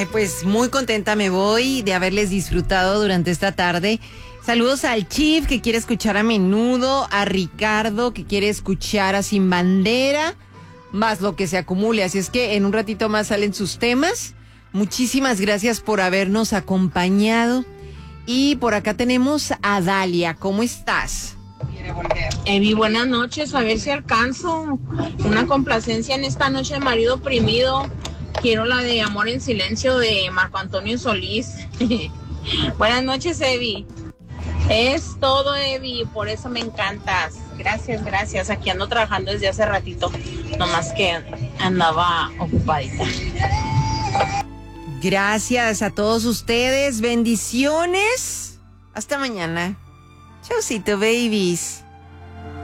Ay, pues muy contenta me voy de haberles disfrutado durante esta tarde. Saludos al Chief, que quiere escuchar a Menudo, a Ricardo, que quiere escuchar a Sin Bandera, más lo que se acumule. Así es que en un ratito más salen sus temas. Muchísimas gracias por habernos acompañado. Y por acá tenemos a Dalia. ¿Cómo estás? Evi, buenas noches. A ver si alcanzo una complacencia en esta noche de marido oprimido. Quiero la de Amor en Silencio de Marco Antonio Solís. Buenas noches, Evi. Es todo, Evi, por eso me encantas. Gracias, gracias. Aquí ando trabajando desde hace ratito, nomás que andaba ocupadita. Gracias a todos ustedes. Bendiciones. Hasta mañana. Chaucito, babies.